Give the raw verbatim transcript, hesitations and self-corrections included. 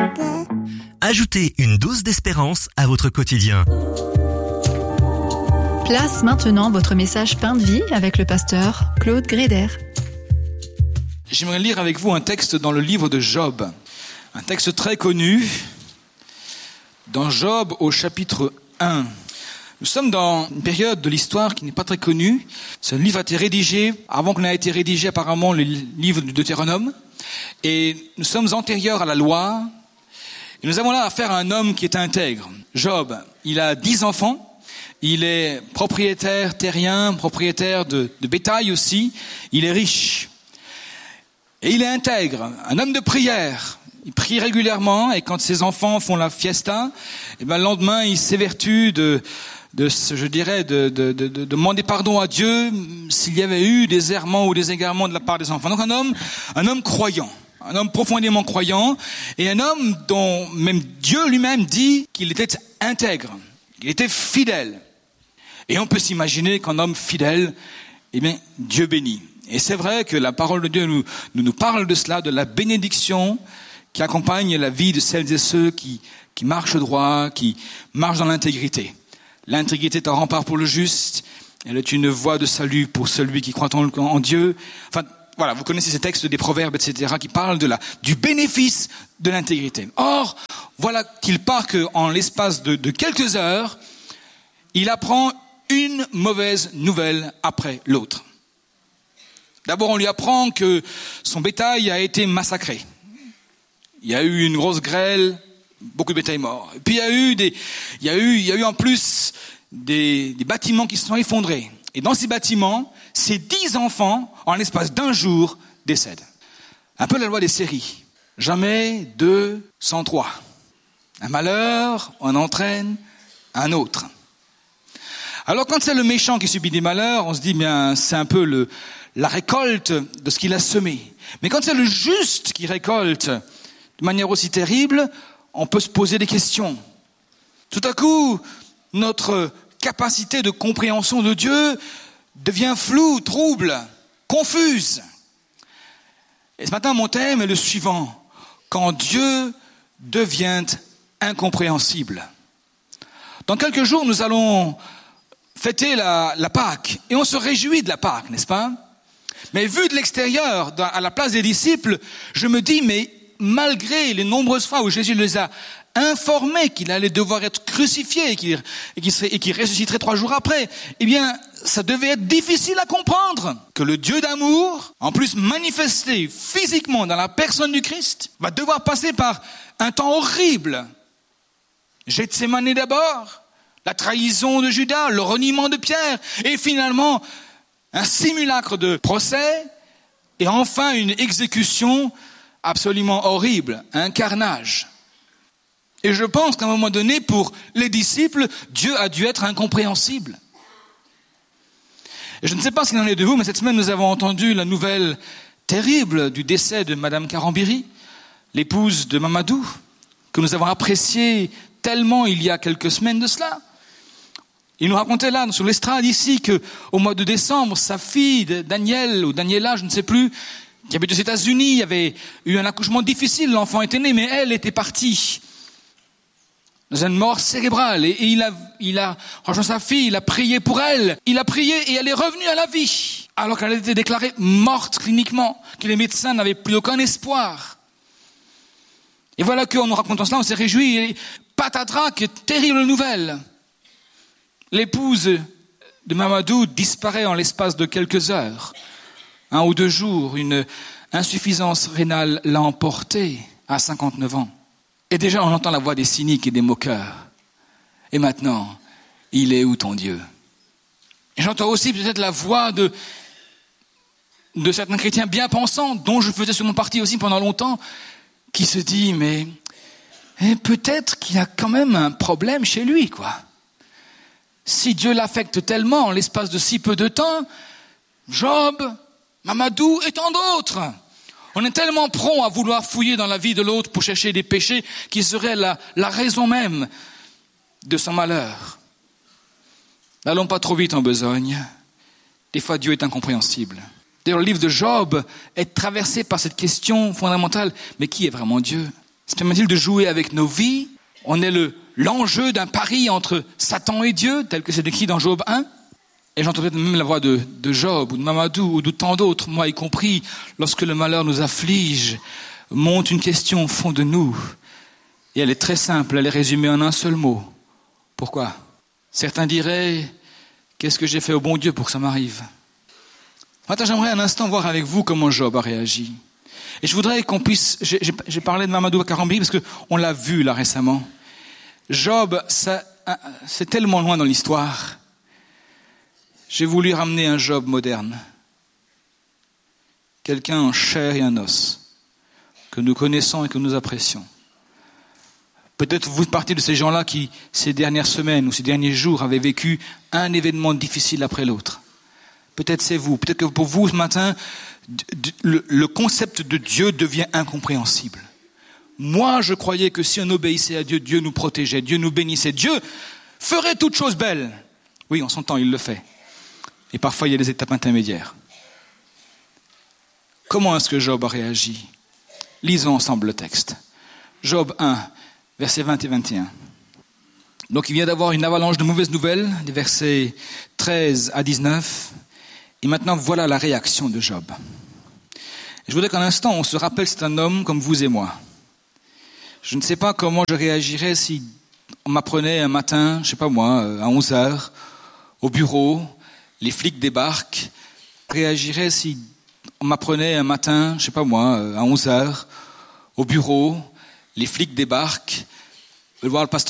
Ajoutez une dose d'espérance à votre quotidien. Place maintenant votre message Pain de vie avec le pasteur Claude Gréder. J'aimerais lire avec vous un texte dans le livre de Job, un texte très connu, dans Job au chapitre un. Nous sommes dans une période de l'histoire qui n'est pas très connue. Ce livre a été rédigé avant qu'on ait été rédigé apparemment le livre du Deutéronome. Et nous sommes antérieurs à la loi. Et nous avons là affaire à un homme qui est intègre. Job, il a dix enfants. Il est propriétaire terrien, propriétaire de, de bétail aussi. Il est riche. Et il est intègre, un homme de prière. Il prie régulièrement et quand ses enfants font la fiesta, et ben le lendemain il s'évertue de, de, je dirais, de, de, de, de demander pardon à Dieu s'il y avait eu des errements ou des égarements de la part des enfants. Donc un homme, un homme croyant, un homme profondément croyant et un homme dont même Dieu lui-même dit qu'il était intègre, qu'il était fidèle. Et on peut s'imaginer qu'un homme fidèle, eh bien Dieu bénit. Et c'est vrai que la parole de Dieu nous, nous, nous parle de cela, de la bénédiction qui accompagne la vie de celles et ceux qui, qui marchent droit, qui marchent dans l'intégrité. L'intégrité est un rempart pour le juste, elle est une voie de salut pour celui qui croit en, en Dieu. Enfin, voilà, vous connaissez ces textes des proverbes, et cetera, qui parlent de la, du bénéfice de l'intégrité. Or, voilà qu'il part qu'en l'espace de, de quelques heures, il apprend une mauvaise nouvelle après l'autre. D'abord, on lui apprend que son bétail a été massacré. Il y a eu une grosse grêle, beaucoup de bétail mort. Et puis il y a eu des, il y a eu, il y a eu en plus des, des bâtiments qui se sont effondrés. Et dans ces bâtiments, ces dix enfants, en l'espace d'un jour, décèdent. Un peu la loi des séries. Jamais deux sans trois. Un malheur en entraîne un autre. Alors quand c'est le méchant qui subit des malheurs, on se dit bien c'est un peu le la récolte de ce qu'il a semé. Mais quand c'est le juste qui récolte de manière aussi terrible, on peut se poser des questions. Tout à coup, notre capacité de compréhension de Dieu devient floue, trouble, confuse. Et ce matin, mon thème est le suivant. Quand Dieu devient incompréhensible. Dans quelques jours, nous allons fêter la, la Pâque. Et on se réjouit de la Pâque, n'est-ce pas ? Mais vu de l'extérieur, dans, à la place des disciples, je me dis, mais malgré les nombreuses fois où Jésus les a informés qu'il allait devoir être crucifié et qu'il, et qu'il, serait, et qu'il ressusciterait trois jours après, eh bien, ça devait être difficile à comprendre que le Dieu d'amour, en plus manifesté physiquement dans la personne du Christ, va devoir passer par un temps horrible. Gethsémani d'abord, la trahison de Judas, le reniement de Pierre, et finalement un simulacre de procès, et enfin une exécution absolument horrible, un carnage. Et je pense qu'à un moment donné, pour les disciples, Dieu a dû être incompréhensible. Et je ne sais pas ce qu'il en est de vous, mais cette semaine nous avons entendu la nouvelle terrible du décès de Madame Karambiri, l'épouse de Mamadou, que nous avons appréciée tellement il y a quelques semaines de cela. Il nous racontait là, sur l'estrade ici, qu'au mois de décembre, sa fille, Danielle, ou Daniela, je ne sais plus, qui habite aux États-Unis, avait eu un accouchement difficile, l'enfant était né, mais elle était partie dans une mort cérébrale. Et, et il a, il a rejoint sa fille, il a prié pour elle. Il a prié et elle est revenue à la vie, alors qu'elle a été déclarée morte cliniquement, que les médecins n'avaient plus aucun espoir. Et voilà qu'en nous racontant cela, on s'est réjouis. Et patatras, terrible nouvelle. L'épouse de Mamadou disparaît en l'espace de quelques heures. Un ou deux jours, une insuffisance rénale l'a emporté à cinquante-neuf ans. Et déjà, on entend la voix des cyniques et des moqueurs. Et maintenant, il est où ton Dieu ? Et j'entends aussi peut-être la voix de, de certains chrétiens bien pensants, dont je faisais sur mon parti aussi pendant longtemps, qui se dit, mais eh, peut-être qu'il y a quand même un problème chez lui, quoi. Si Dieu l'affecte tellement en l'espace de si peu de temps, Job, Mamadou et tant d'autres, on est tellement prompt à vouloir fouiller dans la vie de l'autre pour chercher des péchés qui seraient la, la raison même de son malheur. N'allons pas trop vite en besogne. Des fois, Dieu est incompréhensible. D'ailleurs, le livre de Job est traversé par cette question fondamentale. Mais qui est vraiment Dieu ? Se permet-il de jouer avec nos vies? On est le, l'enjeu d'un pari entre Satan et Dieu, tel que c'est décrit dans Job un. Et j'entends peut-être même la voix de, de Job, ou de Mamadou, ou de tant d'autres, moi y compris, lorsque le malheur nous afflige, monte une question au fond de nous. Et elle est très simple, elle est résumée en un seul mot. Pourquoi? Certains diraient, qu'est-ce que j'ai fait au bon Dieu pour que ça m'arrive? Maintenant, j'aimerais un instant voir avec vous comment Job a réagi. Et je voudrais qu'on puisse, j'ai, j'ai parlé de Mamadou Karambi parce qu'on l'a vu là récemment. Job, ça, c'est tellement loin dans l'histoire. J'ai voulu ramener un Job moderne. Quelqu'un en chair et en os, que nous connaissons et que nous apprécions. Peut-être vous faites partie de ces gens-là qui, ces dernières semaines ou ces derniers jours, avaient vécu un événement difficile après l'autre. Peut-être c'est vous. Peut-être que pour vous, ce matin, le, le concept de Dieu devient incompréhensible. Moi, je croyais que si on obéissait à Dieu, Dieu nous protégeait, Dieu nous bénissait, Dieu ferait toutes choses belles. Oui, en son temps, il le fait. Et parfois, il y a des étapes intermédiaires. Comment est-ce que Job a réagi? Lisons ensemble le texte. Job un, versets vingt et vingt et un. Donc, il vient d'avoir une avalanche de mauvaises nouvelles, des versets treize à dix-neuf. Et maintenant, voilà la réaction de Job. Je voudrais qu'un instant, on se rappelle, c'est un homme comme vous et moi. Je ne sais pas comment je réagirais si on m'apprenait un matin, je ne sais pas moi, à onze heures, au bureau, les flics débarquent. Je réagirais si on m'apprenait un matin, je ne sais pas moi, à onze heures, au bureau, les flics débarquent, veulent voir le pasteur